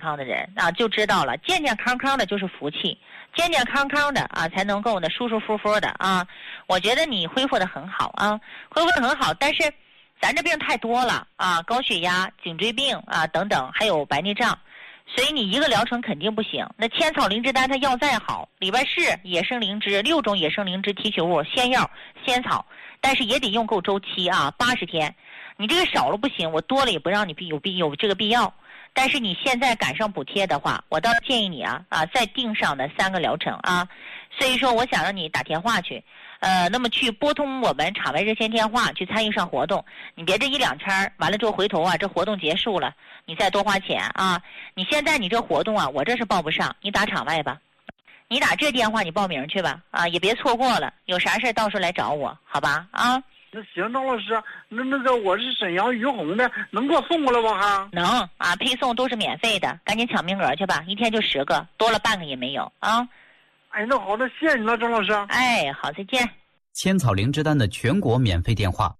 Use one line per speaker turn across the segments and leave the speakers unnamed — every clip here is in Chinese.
康的人啊，就知道了，健健康康的就是福气，健健康康的啊才能够呢舒舒服服的啊。我觉得你恢复的很好啊，恢复的很好，但是咱这病太多了啊，高血压、颈椎病啊等等，还有白内障。所以你一个疗程肯定不行。那千草灵芝丹它药再好，里边是野生灵芝6种野生灵芝提取物、仙药、仙草，但是也得用够周期啊，80天。你这个少了不行，我多了也不让你有这个必要。但是你现在赶上补贴的话，我倒建议你再定上的3个疗程啊。所以说我想让你打电话去，那么去拨通我们场外热线电话去参与上活动。你别这1-2签完了之后回头这活动结束了，你再多花钱啊。你现在你这活动我这是报不上，你打场外吧，你打这电话你报名去吧啊，也别错过了，有啥事到时候来找我，好吧啊。
那行，张老师，那个我是沈阳于洪的，能给我送过来不哈？
能啊，配送都是免费的，赶紧抢名额去吧，1天就10个，多了半个也没有啊。
哎，那好的，谢谢你了，张老师。
哎，好，再见。
千草灵芝丹的全国免费电话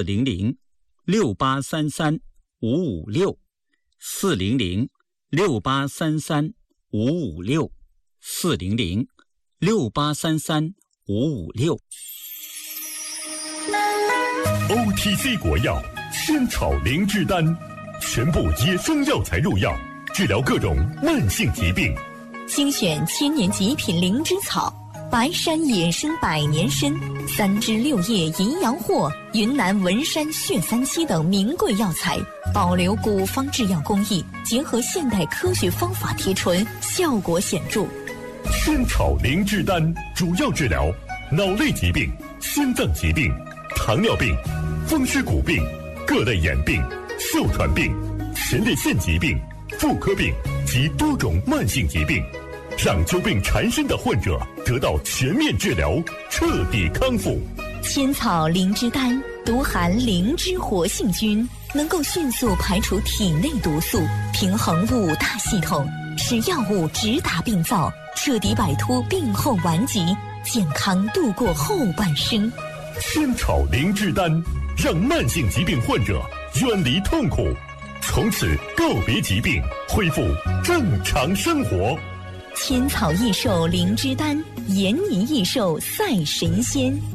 400-683-556，400-683-556。OTC 国药千草灵芝丹，全部野生药材入药，治疗各种慢性疾病。
精选千年极品灵芝草，白山野生100年参、3枝6叶银阳藿、云南文山血37等名贵药材，保留古方制药工艺，结合现代科学方法提纯，效果显著。
千草灵芝丹主要治疗脑类疾病、心脏疾病、糖尿病、风湿骨病、各类眼病、哮喘病、前列腺疾病、妇科病及多种慢性疾病，让久病缠身的患者得到全面治疗，彻底康复。
千草灵芝丹独含灵芝活性菌，能够迅速排除体内毒素，平衡5大系统，使药物直达病灶，彻底摆脱病后顽疾，健康度过后半生。
千草灵芝丹让慢性疾病患者远离痛苦，从此告别疾病，恢复正常生活。
千草异兽灵芝丹，延年益寿赛神仙。